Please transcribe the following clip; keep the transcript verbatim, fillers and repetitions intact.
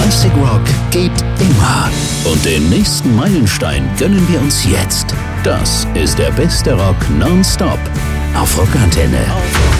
Classic Rock gibt immer. Und den nächsten Meilenstein gönnen wir uns jetzt. Das ist der beste Rock nonstop auf Rockantenne.